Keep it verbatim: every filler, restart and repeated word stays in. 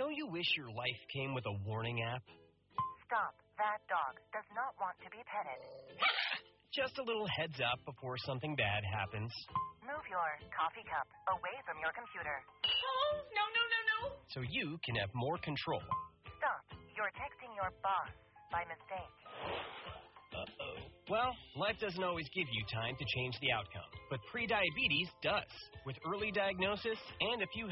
know you wish your life came with a warning app? Stop. That dog does not want to be petted. Just a little heads up before something bad happens. Move your coffee cup away from your computer. Oh, no, no, no, no. So you can have more control. Stop. You're texting your boss by mistake. Uh-oh. Well, life doesn't always give you time to change the outcome, but prediabetes does. With early diagnosis and a few